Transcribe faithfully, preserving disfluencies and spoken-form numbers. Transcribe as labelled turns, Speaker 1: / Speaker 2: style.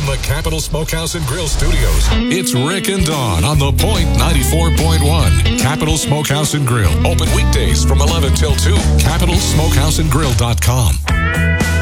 Speaker 1: the Capital Smokehouse and Grill Studios, it's Rick and Dawn on The Point ninety-four point one. Capital Smokehouse and Grill. Open weekdays from eleven till two. capital smokehouse and grill dot com.